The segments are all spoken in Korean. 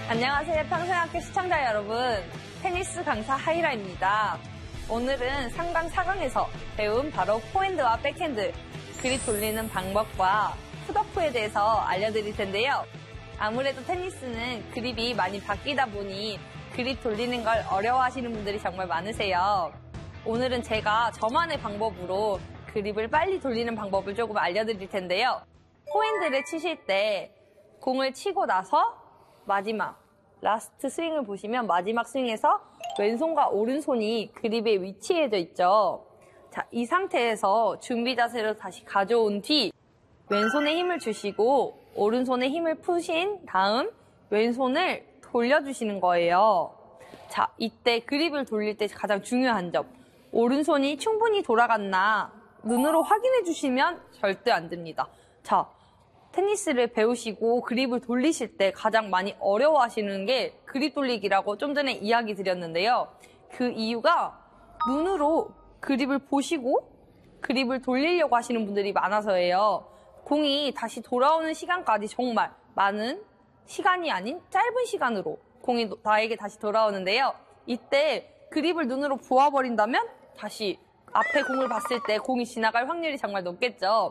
안녕하세요. 평생학교 시청자 여러분. 테니스 강사 하이라입니다. 오늘은 3강 4강에서 배운 바로 포핸드와 백핸드, 그립 돌리는 방법과 풋오프에 대해서 알려드릴 텐데요. 아무래도 테니스는 그립이 많이 바뀌다 보니 그립 돌리는 걸 어려워하시는 분들이 정말 많으세요. 오늘은 제가 저만의 방법으로 그립을 빨리 돌리는 방법을 조금 알려드릴 텐데요. 포핸드를 치실 때 공을 치고 나서 마지막 라스트 스윙을 보시면 마지막 스윙에서 왼손과 오른손이 그립에 위치해져 있죠. 자, 이 상태에서 준비 자세로 다시 가져온 뒤 왼손에 힘을 주시고 오른손에 힘을 푸신 다음 왼손을 돌려주시는 거예요. 자, 이때 그립을 돌릴 때 가장 중요한 점, 오른손이 충분히 돌아갔나 눈으로 확인해 주시면 절대 안 됩니다. 자, 테니스를 배우시고 그립을 돌리실 때 가장 많이 어려워하시는 게 그립 돌리기라고 좀 전에 이야기 드렸는데요. 그 이유가 눈으로 그립을 보시고 그립을 돌리려고 하시는 분들이 많아서예요. 공이 다시 돌아오는 시간까지 정말 많은 시간이 아닌 짧은 시간으로 공이 나에게 다시 돌아오는데요. 이때 그립을 눈으로 보아버린다면 다시 앞에 공을 봤을 때 공이 지나갈 확률이 정말 높겠죠.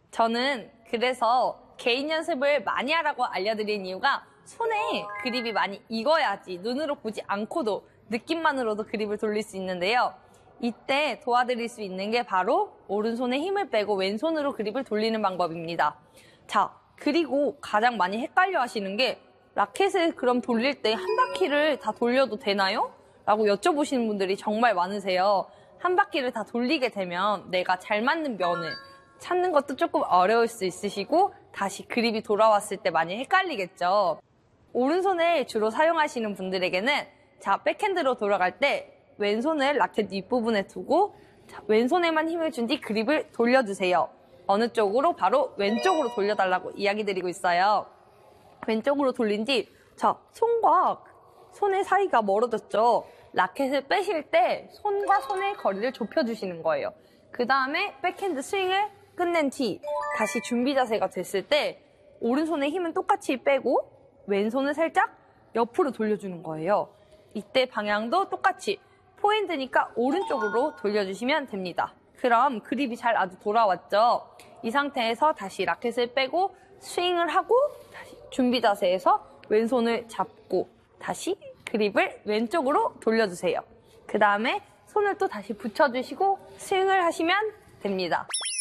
저는 그래서 개인 연습을 많이 하라고 알려드린 이유가 손에 그립이 많이 익어야지 눈으로 보지 않고도 느낌만으로도 그립을 돌릴 수 있는데요. 이때 도와드릴 수 있는 게 바로 오른손에 힘을 빼고 왼손으로 그립을 돌리는 방법입니다. 자, 그리고 가장 많이 헷갈려 하시는 게 라켓을 그럼 돌릴 때 한 바퀴를 다 돌려도 되나요? 라고 여쭤보시는 분들이 정말 많으세요. 한 바퀴를 다 돌리게 되면 내가 잘 맞는 면을 찾는 것도 조금 어려울 수 있으시고 다시 그립이 돌아왔을 때 많이 헷갈리겠죠. 오른손을 주로 사용하시는 분들에게는 자, 백핸드로 돌아갈 때 왼손을 라켓 윗부분에 두고 자, 왼손에만 힘을 준 뒤 그립을 돌려주세요. 어느 쪽으로? 바로 왼쪽으로 돌려달라고 이야기 드리고 있어요. 왼쪽으로 돌린 뒤 자, 손과 손의 사이가 멀어졌죠. 라켓을 빼실 때 손과 손의 거리를 좁혀주시는 거예요. 그 다음에 백핸드 스윙을 끝낸 뒤 다시 준비 자세가 됐을 때 오른손의 힘은 똑같이 빼고 왼손을 살짝 옆으로 돌려주는 거예요. 이때 방향도 똑같이 포핸드니까 오른쪽으로 돌려주시면 됩니다. 그럼 그립이 잘 아주 돌아왔죠. 이 상태에서 다시 라켓을 빼고 스윙을 하고 다시 준비 자세에서 왼손을 잡고 다시 그립을 왼쪽으로 돌려주세요. 그 다음에 손을 또 다시 붙여주시고 스윙을 하시면 됩니다.